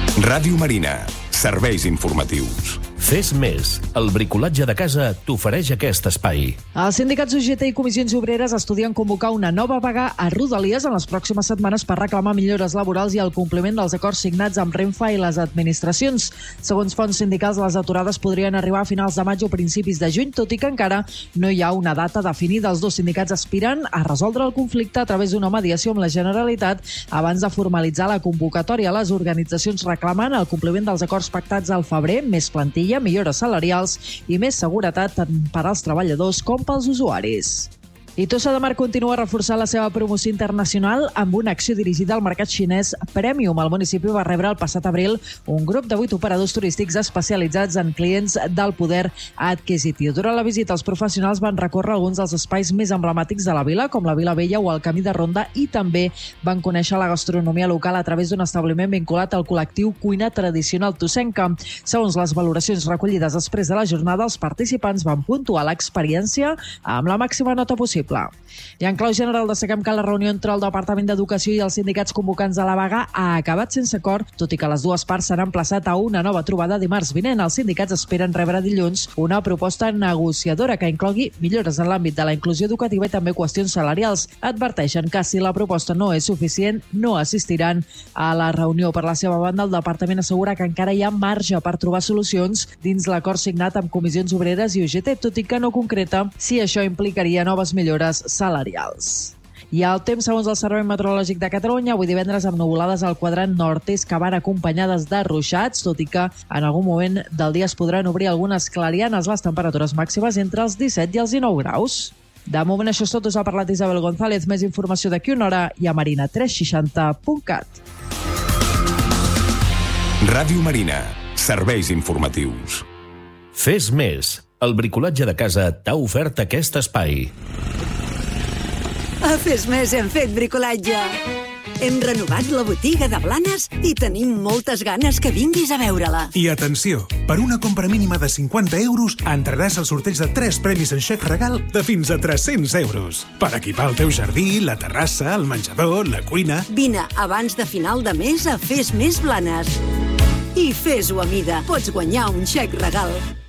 Ràdio Marina. Serveis informatius. Fes més. El bricolatge de casa t'ofereix aquest espai. Els sindicats UGT i comissions obreres estudien convocar una nova vaga a Rodalies en les pròximes setmanes per reclamar millores laborals i el compliment dels acords signats amb Renfe i les administracions. Segons fonts sindicals, les aturades podrien arribar a finals de maig o principis de juny, tot i que encara no hi ha una data definida. Els dos sindicats aspiren a resoldre el conflicte a través d'una mediació amb la Generalitat abans de formalitzar la convocatòria. Les organitzacions reclamen el compliment dels acords pactats al febrer, més plantilla, millores salarials i més seguretat tant per als treballadors com pels usuaris. I Tossa de Mar continua reforçant la seva promoció internacional amb una acció dirigida al mercat xinès Premium. El municipi va rebre el passat abril un grup de 8 operadors turístics especialitzats en clients del poder adquisitiu. Durant la visita, els professionals van recórrer alguns dels espais més emblemàtics de la vila, com la Vila Vella o el Camí de Ronda, i també van conèixer la gastronomia local a través d'un establiment vinculat al col·lectiu Cuina Tradicional Tossenca. Segons les valoracions recollides després de la jornada, els participants van puntuar l'experiència amb la màxima nota possible. I en clau general destaquem que la reunió entre el Departament d'Educació i els sindicats convocants a la vaga ha acabat sense acord, tot i que les dues parts s'han emplaçat a una nova trobada dimarts vinent. Els sindicats esperen rebre dilluns una proposta negociadora que inclogui millores en l'àmbit de la inclusió educativa i també qüestions salarials. Adverteixen que si la proposta no és suficient, no assistiran a la reunió. Per la seva banda, el departament assegura que encara hi ha marge per trobar solucions dins l'acord signat amb comissions obreres i UGT, tot i que no concreta si això implicaria noves millores salarials. I el temps, segons el Servei Meteorològic de Catalunya, avui divendres amb nuvolades al quadrant nord-est que van acompanyades de ruixats, tot i que en algun moment del dia es podran obrir algunes clarianes. Les temperatures màximes entre els 17 i els 19 graus. De moment això és tot. Us ha parlat Isabel González. Més informació d'aquí una hora i a marina360.cat. Ràdio Marina. Serveis informatius. Fes més. El bricolatge de casa t'ha ofert aquest espai. A Fes Més hem fet bricolatge. Hem renovat la botiga de Blanes i tenim moltes ganes que vinguis a veure-la. I atenció, per una compra mínima de 50 euros entraràs al sorteig de 3 premis en xec regal de fins a 300 euros. Per equipar el teu jardí, la terrassa, el menjador, la cuina... Vine abans de final de mes a Fes Més Blanes. I fes-ho a mida. Pots guanyar un xec regal.